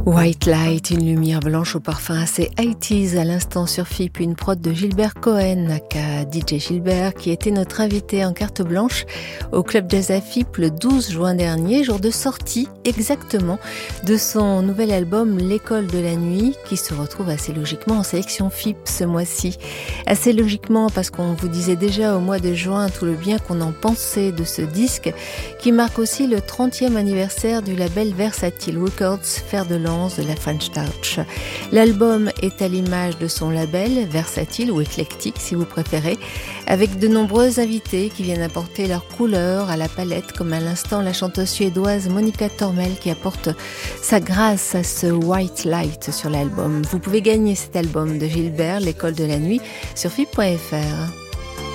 White Light, une lumière blanche au parfum assez 80s à l'instant sur FIP, une prod de Gilbert Cohen, aka DJ Gilbert, qui était notre invité en carte blanche au Club Jazz à FIP le 12 juin dernier, jour de sortie exactement de son nouvel album L'école de la nuit, qui se retrouve assez logiquement en sélection FIP ce mois-ci. Assez logiquement parce qu'on vous disait déjà au mois de juin tout le bien qu'on en pensait de ce disque, qui marque aussi le 30e anniversaire du label Versatile Records, fer de lance de la French Touch. L'album est à l'image de son label, versatile ou éclectique si vous préférez, avec de nombreux invités qui viennent apporter leur couleur à la palette, comme à l'instant la chanteuse suédoise Monica Tormel qui apporte sa grâce à ce White Light sur l'album. Vous pouvez gagner cet album de Gilbert, L'école de la nuit, sur FIP.fr.